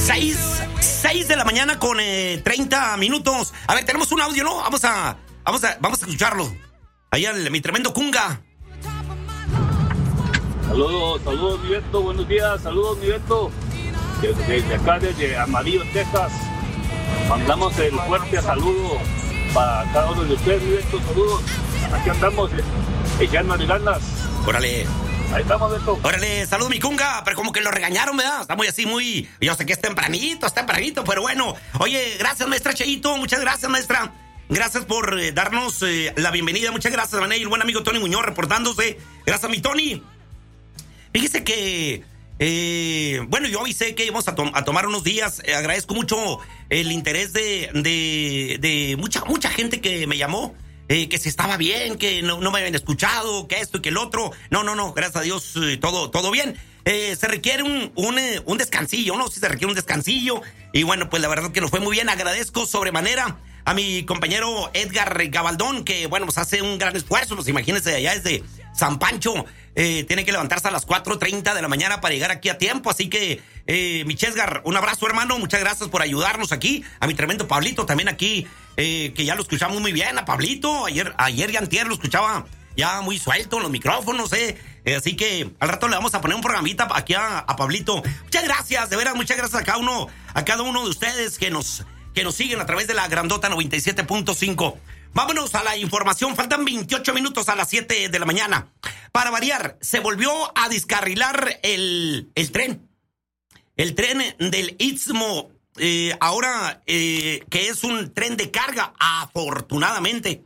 6 de la mañana con 30 minutos. A ver, tenemos un audio, ¿no? Vamos a escucharlo. Allá mi tremendo Kunga. Saludos, mi Beto, buenos días, saludos, mi Beto. Desde acá, desde Amarillo, Texas, mandamos el fuerte saludo para cada uno de ustedes, mi Beto, saludos. Aquí andamos, echándole ganas. Órale. Ahí estamos, Beto. Órale, saludos, mi Kunga, pero como que lo regañaron, ¿verdad? Está muy así, muy... Yo sé que es tempranito, pero bueno. Oye, gracias, maestra Cheito, muchas gracias, maestra. Gracias por darnos la bienvenida, muchas gracias, Mané, y el buen amigo Tony Muñoz reportándose. Gracias, mi Tony. Fíjese que... bueno, yo avisé que íbamos a tomar unos días. Agradezco mucho el interés de mucha gente que me llamó. Que si estaba bien, que no me habían escuchado, que esto y que el otro. No, gracias a Dios, todo bien. Se requiere un descansillo, ¿no? Sí, se requiere un descansillo. Y bueno, pues la verdad que nos fue muy bien. Agradezco sobremanera a mi compañero Edgar Gabaldón, que bueno, pues hace un gran esfuerzo. Pues imagínense, allá desde San Pancho, tiene que levantarse a las 4:30 de la mañana para llegar aquí a tiempo. Así que, mi Edgar, un abrazo, hermano. Muchas gracias por ayudarnos aquí. A mi tremendo Pablito también aquí, que ya lo escuchamos muy bien. A Pablito, ayer y antier lo escuchaba ya muy suelto en los micrófonos, así que al rato le vamos a poner un programita aquí a Pablito. Muchas gracias, de veras, muchas gracias a cada uno de ustedes que nos siguen a través de la grandota 97.5. Vámonos a la información. Faltan 28 minutos a las 7 de la mañana. Para variar, se volvió a descarrilar el tren. El tren del Istmo, ahora que es un tren de carga, afortunadamente.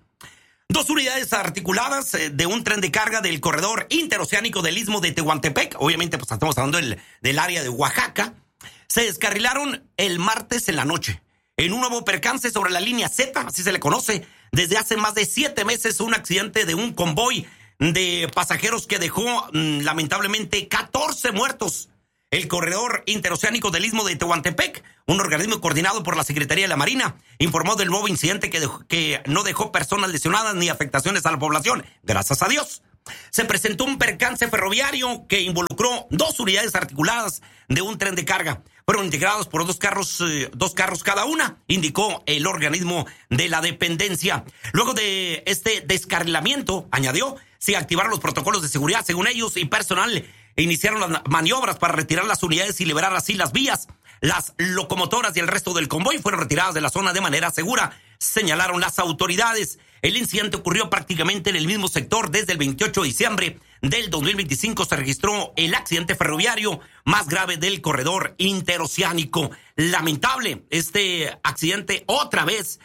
2 unidades articuladas de un tren de carga del corredor interoceánico del Istmo de Tehuantepec, obviamente pues estamos hablando del área de Oaxaca, se descarrilaron el martes en la noche. En un nuevo percance sobre la línea Z, así se le conoce, desde hace más de 7 meses, un accidente de un convoy de pasajeros que dejó lamentablemente 14 muertos. El corredor interoceánico del Istmo de Tehuantepec, un organismo coordinado por la Secretaría de la Marina, informó del nuevo incidente que no dejó personas lesionadas ni afectaciones a la población. Gracias a Dios. Se presentó un percance ferroviario que involucró 2 unidades articuladas de un tren de carga. Fueron integrados por dos carros cada una, indicó el organismo de la dependencia. Luego de este descarrilamiento, añadió, se activaron los protocolos de seguridad, según ellos, y personal iniciaron las maniobras para retirar las unidades y liberar así las vías. Las locomotoras y el resto del convoy fueron retiradas de la zona de manera segura, señalaron las autoridades. El incidente ocurrió prácticamente en el mismo sector. Desde el 28 de diciembre del 2025 se registró el accidente ferroviario más grave del corredor interoceánico. Lamentable este accidente, otra vez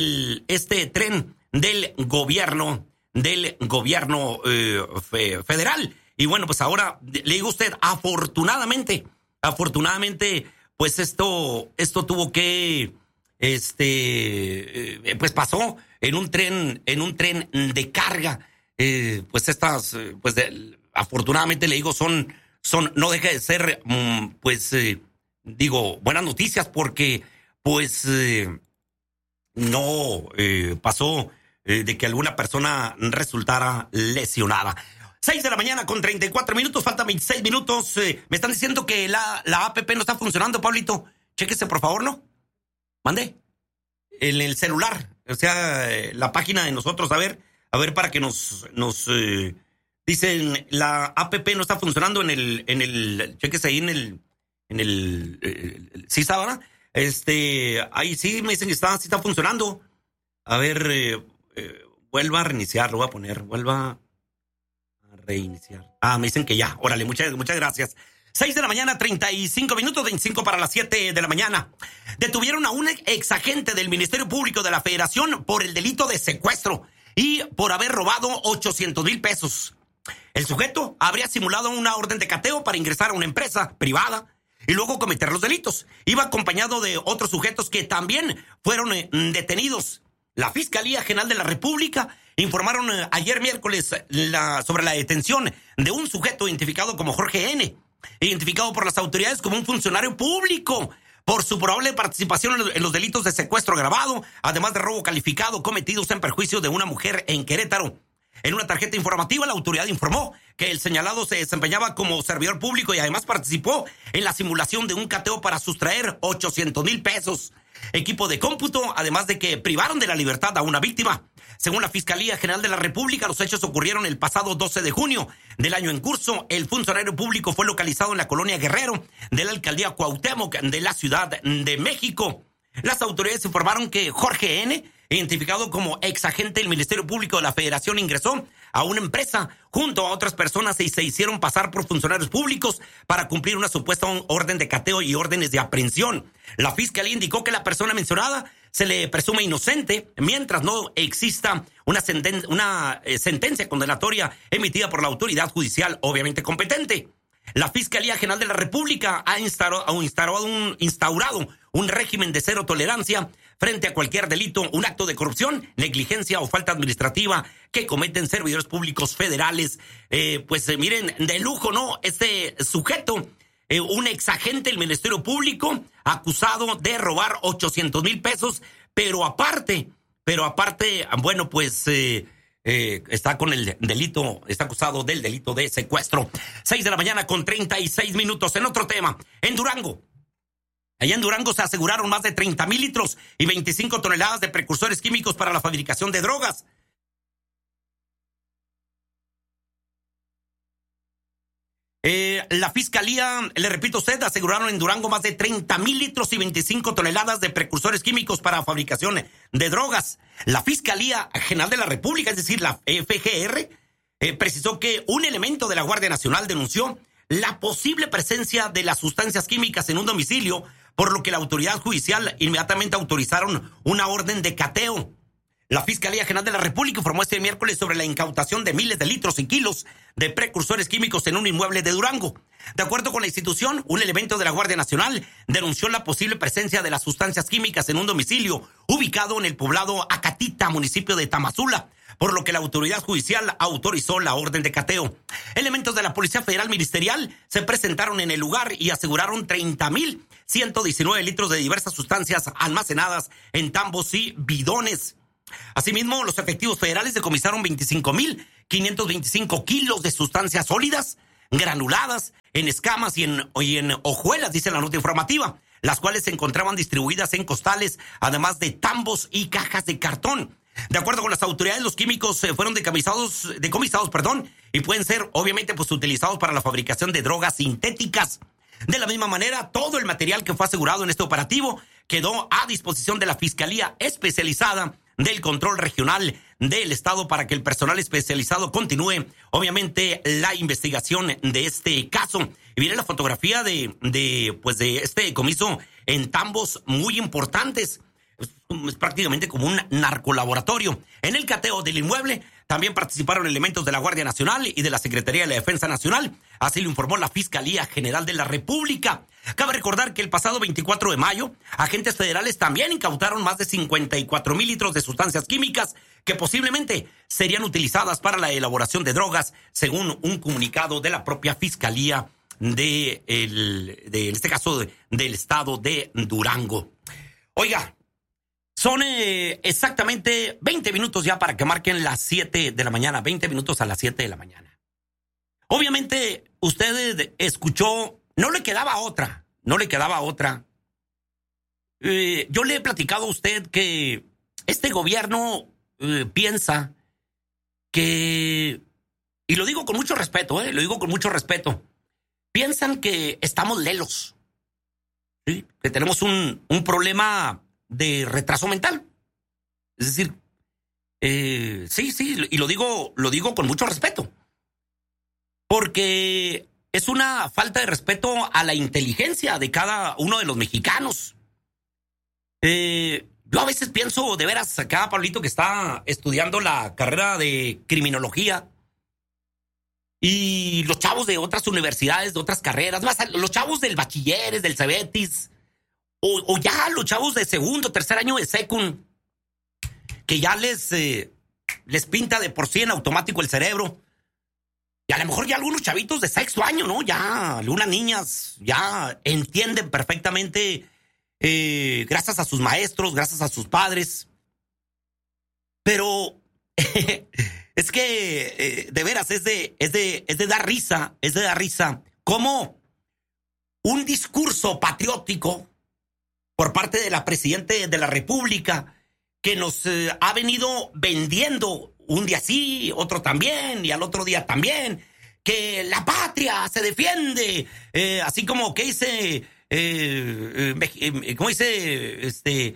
este tren del gobierno federal. Y bueno, pues ahora le digo a usted, afortunadamente, pues esto tuvo que, pues pasó en un tren de carga. Pues estas, pues afortunadamente le digo, no deja de ser, buenas noticias porque, pues, no pasó de que alguna persona resultara lesionada. 6 de la mañana con 34 minutos, faltan 26 minutos. Me están diciendo que la APP no está funcionando, Pablito. Chéquese, por favor, ¿no? Mande. En el celular, o sea, la página de nosotros, a ver para que nos dicen, la APP no está funcionando en el, chéquese ahí en el, ¿sí está ahora? Ahí sí me dicen que sí está funcionando. A ver, vuelva a reiniciar, lo voy a poner, vuelva a reiniciar. Me dicen que ya, órale, muchas gracias. 6 de la mañana, 35 minutos, 25 para las 7 de la mañana. Detuvieron a un exagente del Ministerio Público de la Federación por el delito de secuestro y por haber robado 800,000 pesos. El sujeto habría simulado una orden de cateo para ingresar a una empresa privada y luego cometer los delitos. Iba acompañado de otros sujetos que también fueron detenidos. La Fiscalía General de la República informaron ayer miércoles sobre la detención de un sujeto identificado como Jorge N., identificado por las autoridades como un funcionario público por su probable participación en los delitos de secuestro agravado, además de robo calificado cometidos en perjuicio de una mujer en Querétaro. En una tarjeta informativa, la autoridad informó que el señalado se desempeñaba como servidor público y además participó en la simulación de un cateo para sustraer 800,000 pesos. Equipo de cómputo, además de que privaron de la libertad a una víctima. Según la Fiscalía General de la República, los hechos ocurrieron el pasado 12 de junio del año en curso. El funcionario público fue localizado en la colonia Guerrero de la alcaldía Cuauhtémoc de la Ciudad de México. Las autoridades informaron que Jorge N., identificado como exagente del Ministerio Público de la Federación, ingresó a una empresa junto a otras personas y se hicieron pasar por funcionarios públicos para cumplir una supuesta orden de cateo y órdenes de aprehensión. La Fiscalía indicó que la persona mencionada se le presume inocente mientras no exista una sentencia condenatoria emitida por la autoridad judicial obviamente competente. La Fiscalía General de la República ha instaurado un régimen de cero tolerancia frente a cualquier delito, un acto de corrupción, negligencia o falta administrativa que cometen servidores públicos federales. Miren, de lujo, ¿no? Este sujeto, un exagente del Ministerio Público, acusado de robar 800,000 pesos, pero aparte, bueno, pues está con el delito, está acusado del delito de secuestro. 6:36 a.m. En otro tema, en Durango. Allá en Durango se aseguraron más de 30,000 litros y 25 toneladas de precursores químicos para la fabricación de drogas. La Fiscalía, le repito a usted, aseguraron en Durango más de 30,000 litros y 25 toneladas de precursores químicos para la fabricación de drogas. La Fiscalía General de la República, es decir, la FGR, precisó que un elemento de la Guardia Nacional denunció la posible presencia de las sustancias químicas en un domicilio, por lo que la autoridad judicial inmediatamente autorizaron una orden de cateo. La Fiscalía General de la República informó este miércoles sobre la incautación de miles de litros y kilos de precursores químicos en un inmueble de Durango. De acuerdo con la institución, un elemento de la Guardia Nacional denunció la posible presencia de las sustancias químicas en un domicilio ubicado en el poblado Acatita, municipio de Tamazula, por lo que la autoridad judicial autorizó la orden de cateo. Elementos de la Policía Federal Ministerial se presentaron en el lugar y aseguraron 30,119 litros de diversas sustancias almacenadas en tambos y bidones. Asimismo, los efectivos federales decomisaron 25,525 kilos de sustancias sólidas, granuladas, en escamas y en hojuelas, dice la nota informativa, las cuales se encontraban distribuidas en costales, además de tambos y cajas de cartón. De acuerdo con las autoridades, los químicos fueron decomisados, y pueden ser, obviamente, utilizados para la fabricación de drogas sintéticas. De la misma manera, todo el material que fue asegurado en este operativo quedó a disposición de la Fiscalía Especializada del Control Regional del Estado para que el personal especializado continúe, obviamente, la investigación de este caso. Y viene la fotografía de este decomiso en tambos muy importantes. Es prácticamente como un narcolaboratorio. En el cateo del inmueble también participaron elementos de la Guardia Nacional y de la Secretaría de la Defensa Nacional. Así lo informó la Fiscalía General de la República. Cabe recordar que el pasado 24 de mayo, agentes federales también incautaron más de 54,000 litros de sustancias químicas que posiblemente serían utilizadas para la elaboración de drogas, según un comunicado de la propia Fiscalía en este caso, del estado de Durango. Oiga, son exactamente 20 minutos ya para que marquen las 7 de la mañana, 20 minutos a las 7 de la mañana. Obviamente, usted escuchó, no le quedaba otra. Yo le he platicado a usted que este gobierno piensa que, y lo digo con mucho respeto, piensan que estamos lelos, ¿sí? Que tenemos un problema de retraso mental. Es decir, sí, y lo digo con mucho respeto. Porque es una falta de respeto a la inteligencia de cada uno de los mexicanos. Yo a veces pienso, de veras, acá Pablito, que está estudiando la carrera de criminología, y los chavos de otras universidades, de otras carreras, más los chavos del bachilleres, del Cebetis, o ya los chavos de segundo, tercer año de secund, que ya les pinta de por sí en automático el cerebro. Y a lo mejor ya algunos chavitos de sexto año, ¿no? Ya algunas niñas ya entienden perfectamente, gracias a sus maestros, gracias a sus padres. Pero Es que, de veras, es de dar risa, cómo un discurso patriótico por parte de la Presidenta de la República que nos ha venido vendiendo un día sí, otro también, y al otro día también, que la patria se defiende, así como que dice, como dice,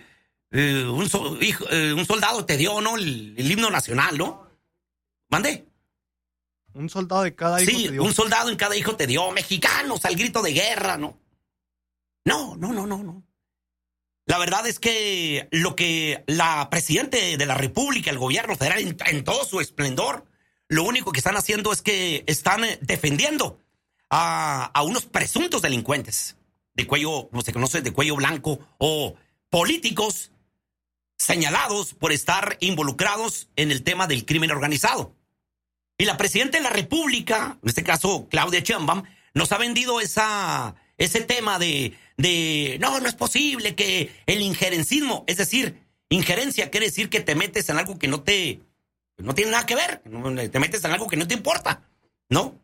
un soldado te dio, ¿no? El himno nacional, ¿no? ¿Mande? Un soldado de cada hijo te dio. Sí, un soldado en cada hijo te dio. Mexicanos al grito de guerra, ¿no? No. La verdad es que lo que la Presidenta de la República, el gobierno federal, en todo su esplendor, lo único que están haciendo es que están defendiendo a unos presuntos delincuentes de cuello, como se conoce, de cuello blanco, o políticos señalados por estar involucrados en el tema del crimen organizado. Y la Presidenta de la República, en este caso Claudia Sheinbaum, nos ha vendido ese tema de no es posible que el injerencismo, es decir, injerencia quiere decir que te metes en algo que no tiene nada que ver, te metes en algo que no te importa, ¿no?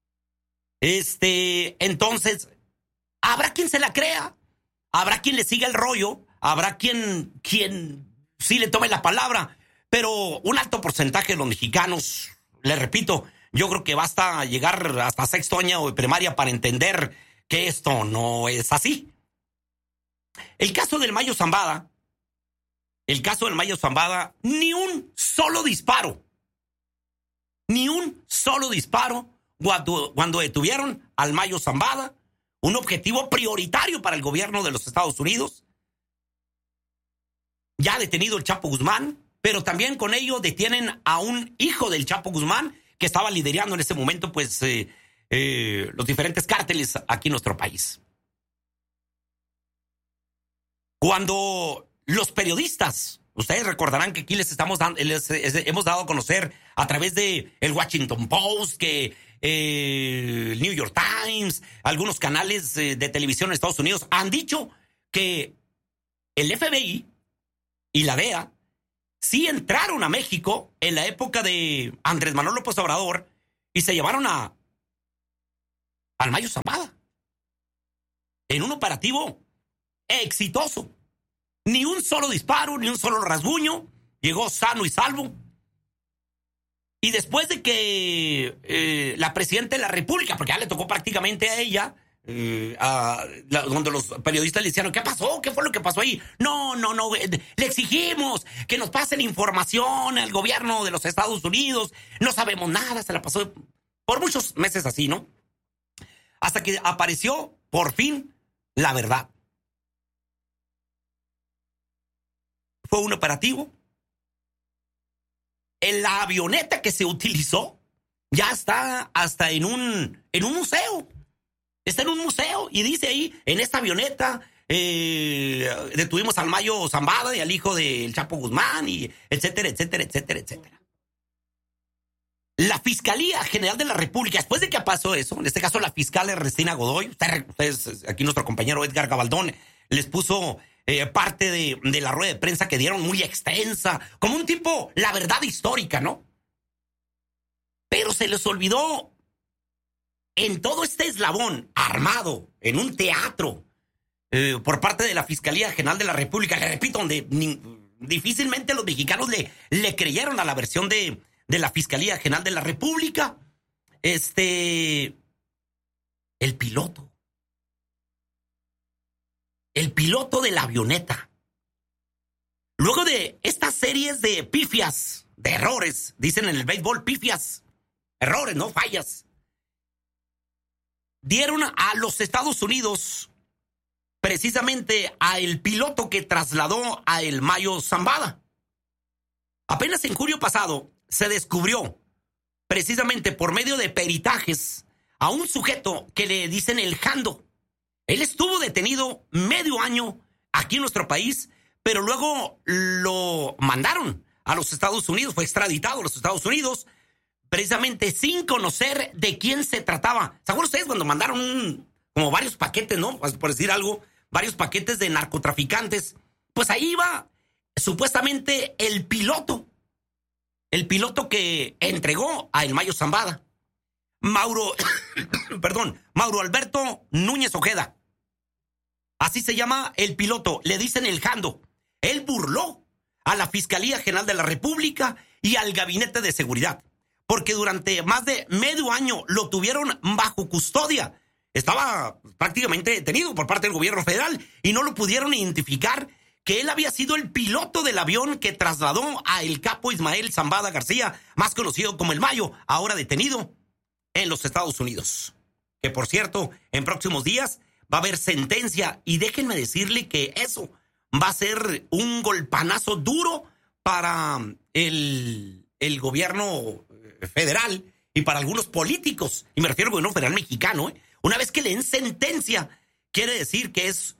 Entonces, habrá quien se la crea, habrá quien le siga el rollo, habrá quien sí le tome la palabra, pero un alto porcentaje de los mexicanos, les repito, yo creo que basta llegar hasta sexto año de primaria para entender que esto no es así. El caso del Mayo Zambada, ni un solo disparo cuando detuvieron al Mayo Zambada, un objetivo prioritario para el gobierno de los Estados Unidos. Ya detenido el Chapo Guzmán, pero también con ello detienen a un hijo del Chapo Guzmán que estaba liderando en ese momento pues los diferentes cárteles aquí en nuestro país. Cuando los periodistas, ustedes recordarán que aquí les hemos dado a conocer a través de el Washington Post, que el New York Times, algunos canales de televisión en Estados Unidos han dicho que el FBI y la DEA sí entraron a México en la época de Andrés Manuel López Obrador y se llevaron al Mayo Zambada en un operativo exitoso. Ni un solo disparo, ni un solo rasguño, llegó sano y salvo. Y después de que la Presidenta de la República, porque ya le tocó prácticamente a ella, donde los periodistas le decían, ¿qué pasó? ¿Qué fue lo que pasó ahí? No, le exigimos que nos pasen información al gobierno de los Estados Unidos, no sabemos nada, se la pasó por muchos meses así, ¿no? Hasta que apareció, por fin, la verdad. Fue un operativo. En la avioneta que se utilizó ya está hasta en un museo. Está en un museo y dice ahí, en esta avioneta detuvimos al Mayo Zambada y al hijo del Chapo Guzmán, y etcétera. La Fiscalía General de la República, después de que pasó eso, en este caso la fiscal Ernestina Godoy, ustedes, aquí nuestro compañero Edgar Gabaldón les puso parte de la rueda de prensa que dieron muy extensa, como un tipo, la verdad histórica, ¿no? Pero se les olvidó en todo este eslabón armado, en un teatro, por parte de la Fiscalía General de la República, le repito, donde difícilmente los mexicanos le creyeron a la versión de la Fiscalía General de la República, el piloto de la avioneta. Luego de estas series de pifias, de errores, dicen en el béisbol pifias, errores, no fallas, dieron a los Estados Unidos precisamente a el piloto que trasladó a el Mayo Zambada. Apenas en julio pasado se descubrió, precisamente por medio de peritajes, a un sujeto que le dicen el Jando. Él estuvo detenido medio año aquí en nuestro país, pero luego lo mandaron a los Estados Unidos, fue extraditado a los Estados Unidos, precisamente sin conocer de quién se trataba. ¿Se acuerdan ustedes cuando mandaron como varios paquetes, ¿no? Por decir algo, varios paquetes de narcotraficantes. Pues ahí iba supuestamente el piloto el piloto que entregó a el Mayo Zambada, Mauro Alberto Núñez Ojeda. Así se llama el piloto, le dicen el Jando. Él burló a la Fiscalía General de la República y al Gabinete de Seguridad, porque durante más de medio año lo tuvieron bajo custodia. Estaba prácticamente detenido por parte del gobierno federal y no lo pudieron identificar que él había sido el piloto del avión que trasladó a el capo Ismael Zambada García, más conocido como el Mayo, ahora detenido en los Estados Unidos. Que por cierto, en próximos días va a haber sentencia y déjenme decirle que eso va a ser un golpanazo duro para el gobierno federal y para algunos políticos, y me refiero al gobierno federal mexicano. Una vez que le den sentencia, quiere decir que es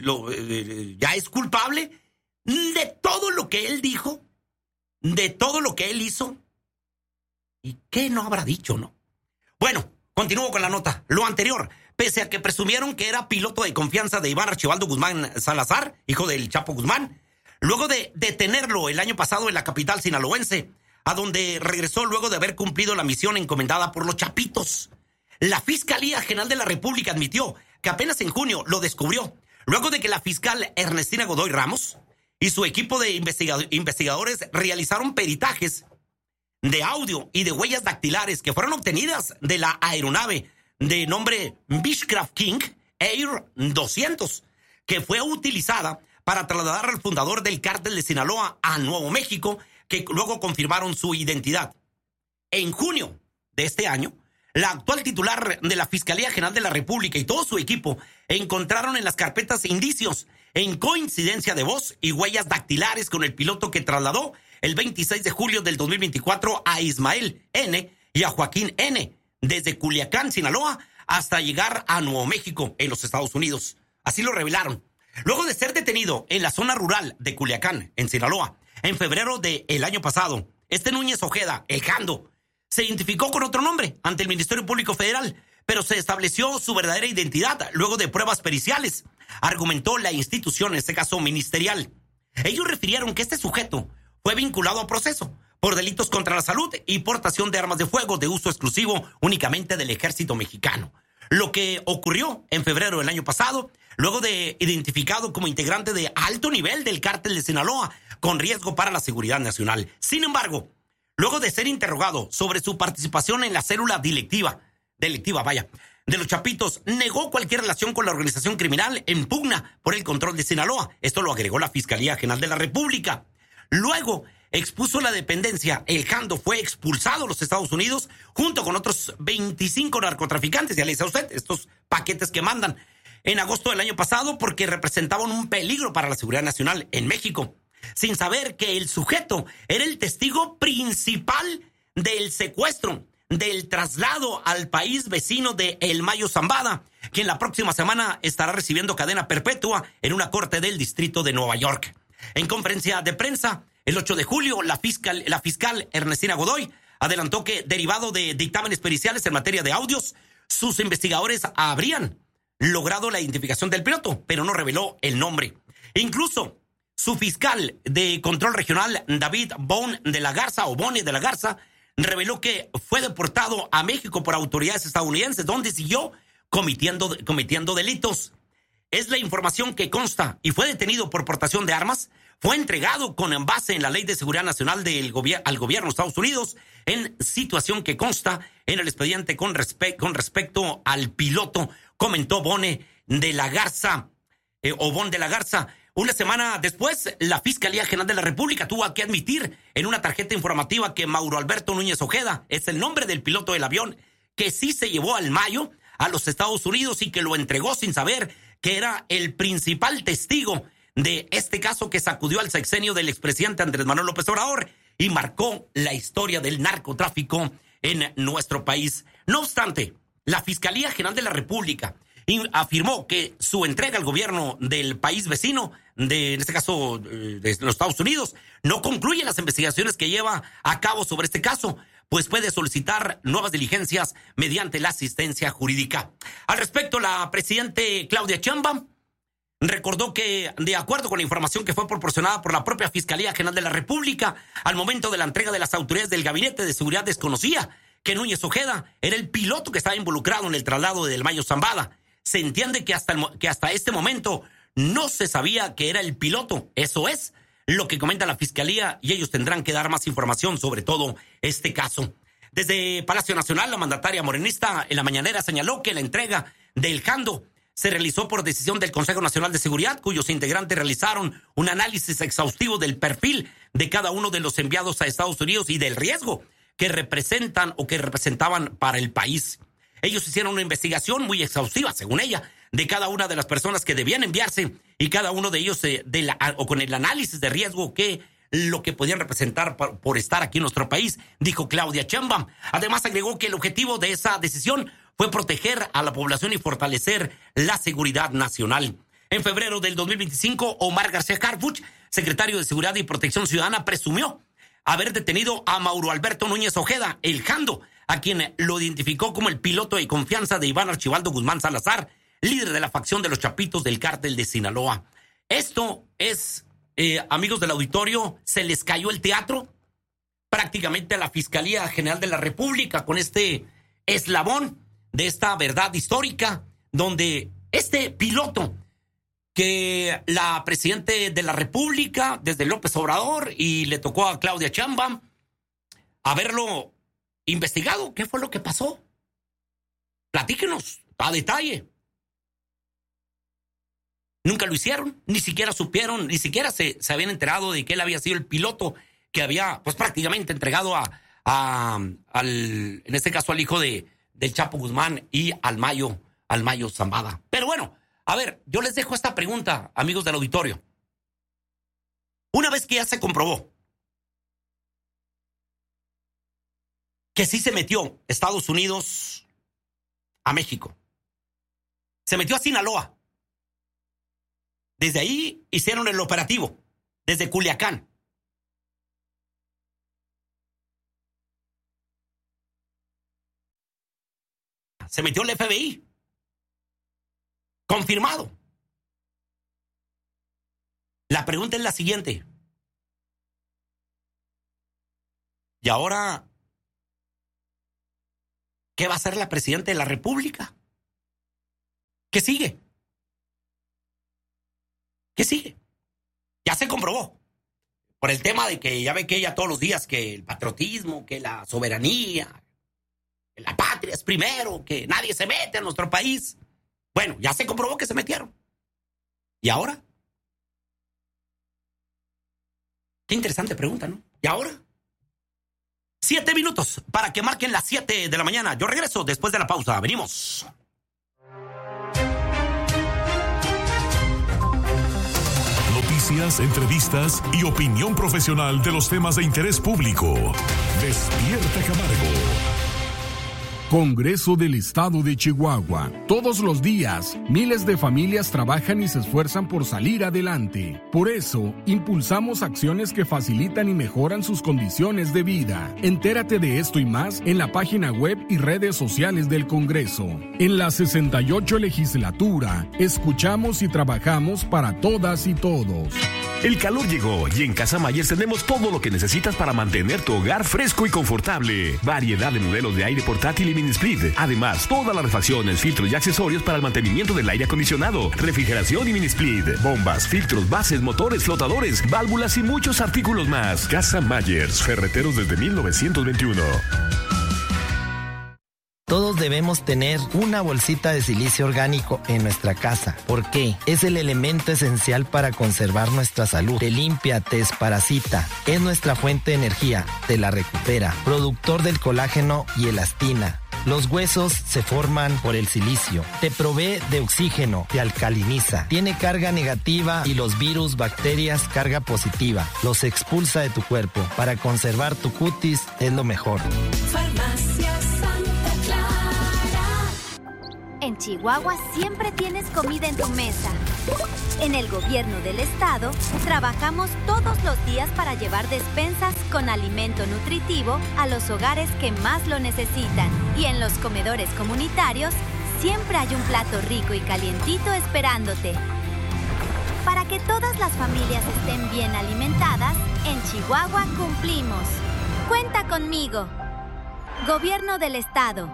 ya es culpable de todo lo que él dijo, de todo lo que él hizo, y qué no habrá dicho, ¿no? Bueno, continúo con la nota. Lo anterior, pese a que presumieron que era piloto de confianza de Iván Archibaldo Guzmán Salazar, hijo del Chapo Guzmán, luego de detenerlo el año pasado en la capital sinaloense, a donde regresó luego de haber cumplido la misión encomendada por los Chapitos. La Fiscalía General de la República admitió que apenas en junio lo descubrió, luego de que la fiscal Ernestina Godoy Ramos y su equipo de investigadores realizaron peritajes de audio y de huellas dactilares que fueron obtenidas de la aeronave de nombre Beechcraft King Air 200, que fue utilizada para trasladar al fundador del cártel de Sinaloa a Nuevo México, que luego confirmaron su identidad. En junio de este año, la actual titular de la Fiscalía General de la República y todo su equipo encontraron en las carpetas indicios en coincidencia de voz y huellas dactilares con el piloto que trasladó el 26 de julio del 2024 a Ismael N. y a Joaquín N. desde Culiacán, Sinaloa, hasta llegar a Nuevo México, en los Estados Unidos. Así lo revelaron. Luego de ser detenido en la zona rural de Culiacán, en Sinaloa, en febrero del año pasado, este Núñez Ojeda, el Jando, se identificó con otro nombre ante el Ministerio Público Federal, pero se estableció su verdadera identidad luego de pruebas periciales, argumentó la institución, en este caso ministerial. Ellos refirieron que este sujeto fue vinculado a proceso por delitos contra la salud y portación de armas de fuego de uso exclusivo únicamente del ejército mexicano. Lo que ocurrió en febrero del año pasado, luego de identificado como integrante de alto nivel del cártel de Sinaloa, con riesgo para la seguridad nacional. Sin embargo, luego de ser interrogado sobre su participación en la célula delictiva de los Chapitos, negó cualquier relación con la organización criminal en pugna por el control de Sinaloa. Esto lo agregó la Fiscalía General de la República. Luego expuso la dependencia. El Jando fue expulsado a los Estados Unidos junto con otros 25 narcotraficantes. Ya le dice a usted, estos paquetes que mandan en agosto del año pasado, porque representaban un peligro para la seguridad nacional en México, sin saber que el sujeto era el testigo principal del secuestro, del traslado al país vecino de El Mayo Zambada, quien la próxima semana estará recibiendo cadena perpetua en una corte del distrito de Nueva York. En conferencia de prensa, el 8 de julio, la fiscal Ernestina Godoy adelantó que, derivado de dictámenes periciales en materia de audios, sus investigadores habrían logrado la identificación del piloto, pero no reveló el nombre. Incluso su fiscal de control regional, David Bone de la Garza, reveló que fue deportado a México por autoridades estadounidenses, donde siguió cometiendo delitos. Es la información que consta, y fue detenido por portación de armas. Fue entregado con base en la Ley de Seguridad Nacional al gobierno de Estados Unidos, en situación que consta en el expediente con respecto al piloto, comentó Bone de la Garza. Una semana después, la Fiscalía General de la República tuvo que admitir en una tarjeta informativa que Mauro Alberto Núñez Ojeda es el nombre del piloto del avión que sí se llevó al Mayo a los Estados Unidos y que lo entregó sin saber que era el principal testigo de este caso que sacudió al sexenio del expresidente Andrés Manuel López Obrador y marcó la historia del narcotráfico en nuestro país. No obstante, la Fiscalía General de la República afirmó que su entrega al gobierno del país vecino, en este caso de los Estados Unidos, no concluye las investigaciones que lleva a cabo sobre este caso, pues puede solicitar nuevas diligencias mediante la asistencia jurídica. Al respecto, la presidente Claudia Sheinbaum recordó que, de acuerdo con la información que fue proporcionada por la propia Fiscalía General de la República, al momento de la entrega de las autoridades del Gabinete de Seguridad desconocía que Núñez Ojeda era el piloto que estaba involucrado en el traslado del Mayo Zambada. Se entiende que hasta este momento no se sabía que era el piloto. Eso es lo que comenta la Fiscalía y ellos tendrán que dar más información sobre todo este caso. Desde Palacio Nacional, la mandataria morenista en la mañanera señaló que la entrega del Jando se realizó por decisión del Consejo Nacional de Seguridad, cuyos integrantes realizaron un análisis exhaustivo del perfil de cada uno de los enviados a Estados Unidos y del riesgo que representan o que representaban para el país. Ellos hicieron una investigación muy exhaustiva, según ella, de cada una de las personas que debían enviarse y cada uno de ellos con el análisis de riesgo que lo que podían representar por estar aquí en nuestro país, dijo Claudia Sheinbaum. Además agregó que el objetivo de esa decisión fue proteger a la población y fortalecer la seguridad nacional. En febrero del 2025, Omar García Harfuch, secretario de Seguridad y Protección Ciudadana, presumió haber detenido a Mauro Alberto Núñez Ojeda, el Jando, a quien lo identificó como el piloto de confianza de Iván Archibaldo Guzmán Salazar, líder de la facción de los Chapitos del Cártel de Sinaloa. Esto es, amigos del auditorio, se les cayó el teatro prácticamente a la Fiscalía General de la República con este eslabón de esta verdad histórica, donde este piloto que la presidenta de la República, desde López Obrador, y le tocó a Claudia Sheinbaum haberlo investigado. ¿Qué fue lo que pasó? Platíquenos a detalle. Nunca lo hicieron, ni siquiera supieron, ni siquiera se habían enterado de que él había sido el piloto que había, pues, prácticamente entregado en este caso al hijo del Chapo Guzmán y al Mayo Zambada. Pero bueno, a ver, yo les dejo esta pregunta, amigos del auditorio. Una vez que ya se comprobó que sí se metió Estados Unidos a México, se metió a Sinaloa, desde ahí hicieron el operativo, desde Culiacán. Se metió el FBI. Confirmado. La pregunta es la siguiente. ¿Y ahora qué va a hacer la presidenta de la República? ¿Qué sigue? ¿Qué sigue? Ya se comprobó. Por el tema de que ya ve que ella todos los días que el patriotismo, que la soberanía, que la patria es primero, que nadie se mete en nuestro país. Bueno, ya se comprobó que se metieron. ¿Y ahora? Qué interesante pregunta, ¿no? ¿Y ahora? 7 minutos para que marquen las 7 de la mañana. Yo regreso después de la pausa. Venimos. Noticias, entrevistas y opinión profesional de los temas de interés público. Despierta Camargo. Congreso del Estado de Chihuahua. Todos los días, miles de familias trabajan y se esfuerzan por salir adelante. Por eso, impulsamos acciones que facilitan y mejoran sus condiciones de vida. Entérate de esto y más en la página web y redes sociales del Congreso. En la 68 legislatura, escuchamos y trabajamos para todas y todos. El calor llegó y en Casa Mayer tenemos todo lo que necesitas para mantener tu hogar fresco y confortable. Variedad de modelos de aire portátil y mini split. Además, todas las refacciones, filtros y accesorios para el mantenimiento del aire acondicionado, refrigeración y mini split, bombas, filtros, bases, motores, flotadores, válvulas y muchos artículos más. Casa Mayer, ferreteros desde 1921. Todos debemos tener una bolsita de silicio orgánico en nuestra casa. ¿Por qué? Es el elemento esencial para conservar nuestra salud. Te limpia, te desparasita. Es nuestra fuente de energía, te la recupera. Productor del colágeno y elastina. Los huesos se forman por el silicio. Te provee de oxígeno, te alcaliniza. Tiene carga negativa y los virus, bacterias, carga positiva. Los expulsa de tu cuerpo. Para conservar tu cutis es lo mejor. Farmacia Santa Clara. En Chihuahua siempre tienes comida en tu mesa. En el gobierno del estado, trabajamos todos los días para llevar despensas con alimento nutritivo a los hogares que más lo necesitan. Y en los comedores comunitarios, siempre hay un plato rico y calientito esperándote. Para que todas las familias estén bien alimentadas, en Chihuahua cumplimos. Cuenta conmigo. Gobierno del Estado.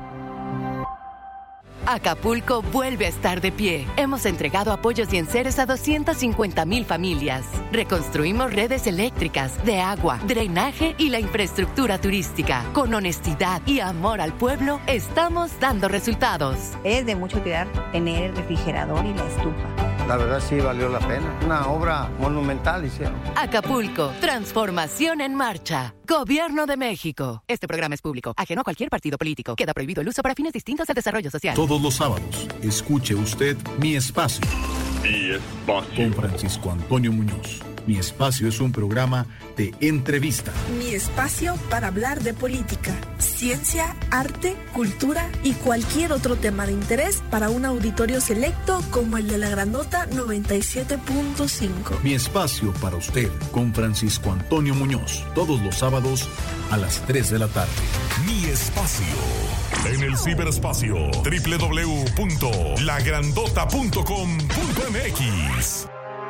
Acapulco vuelve a estar de pie. Hemos entregado apoyos y enseres a 250,000 familias. Reconstruimos redes eléctricas, de agua, drenaje y la infraestructura turística. Con honestidad y amor al pueblo, estamos dando resultados. Es de mucha utilidad tener el refrigerador y la estufa. La verdad sí valió la pena. Una obra monumental hicieron. Acapulco, transformación en marcha. Gobierno de México. Este programa es público, ajeno a cualquier partido político. Queda prohibido el uso para fines distintos al desarrollo social. Todos los sábados, escuche usted Mi Espacio. Mi Espacio. Con Francisco Antonio Muñoz. Mi Espacio es un programa de entrevista. Mi espacio para hablar de política, ciencia, arte, cultura y cualquier otro tema de interés para un auditorio selecto como el de la Grandota 97.5. Mi Espacio para usted con Francisco Antonio Muñoz. Todos los sábados a las 3 de la tarde. Mi Espacio. En el ciberespacio www.lagrandota.com.mx.